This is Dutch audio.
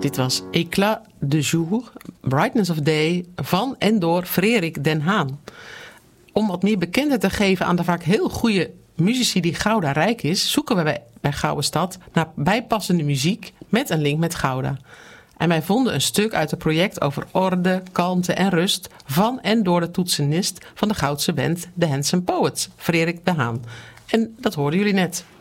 Dit was Éclat de Jour, Brightness of Day van en door Frederik den Haan. Om wat meer bekendheid te geven aan de vaak heel goede muzici die Gouda rijk is, zoeken we bij Gouwestad naar bijpassende muziek met een link met Gouda. En wij vonden een stuk uit het project over orde, kalmte en rust van en door de toetsenist van de Goudse band The Handsome Poets, Frederik den Haan. En dat hoorden jullie net.